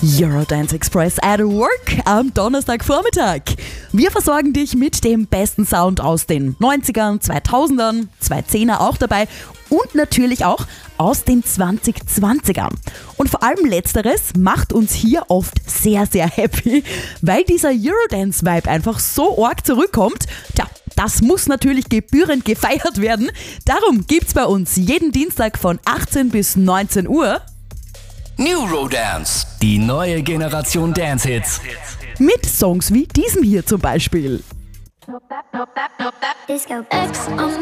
Eurodance Express at Work am Donnerstagvormittag. Wir versorgen dich mit dem besten Sound aus den 90ern, 2000ern, 2010er auch dabei und natürlich auch aus den 2020ern. Und vor allem Letzteres macht uns hier oft sehr, sehr happy, weil dieser Eurodance-Vibe einfach so arg zurückkommt. Tja, das muss natürlich gebührend gefeiert werden. Darum gibt's bei uns jeden Dienstag von 18 bis 19 Uhr Eurodance, die neue Generation Dance-Hits. mit Songs wie diesem hier zum Beispiel. Disco X on